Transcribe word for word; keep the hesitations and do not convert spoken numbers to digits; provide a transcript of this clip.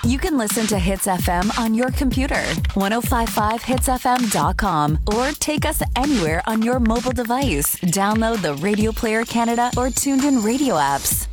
You can listen to Hits F M on your computer, ten fifty-five hits f m dot com, or take us anywhere on your mobile device. Download the Radio Player Canada or Tuned In Radio apps.